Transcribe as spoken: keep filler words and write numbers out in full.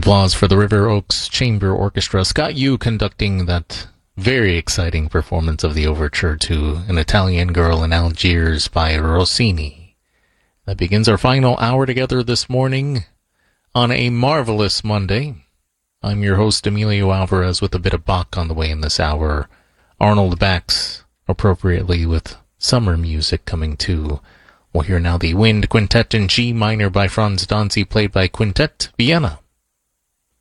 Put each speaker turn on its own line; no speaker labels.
Applause for the River Oaks Chamber Orchestra. Scott Yu conducting that very exciting performance of the overture to An Italian Girl in Algiers by Rossini. That begins our final hour together this morning on a marvelous Monday. I'm your host, Emilio Alvarez, with a bit of Bach on the way in this hour. Arnold Bax, appropriately, with summer music coming too. We'll hear now the Wind Quintet in G minor by Franz Danzi, played by Quintet Vienna.